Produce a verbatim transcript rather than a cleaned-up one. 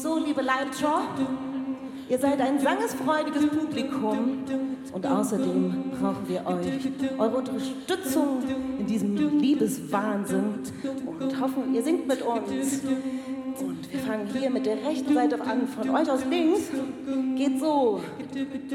So, liebe Leiter, ihr seid ein sangesfreudiges Publikum und außerdem brauchen wir euch, eure Unterstützung in diesem Liebeswahnsinn und hoffen, ihr singt mit uns. Und wir fangen hier mit der rechten Seite an, von euch aus links geht so.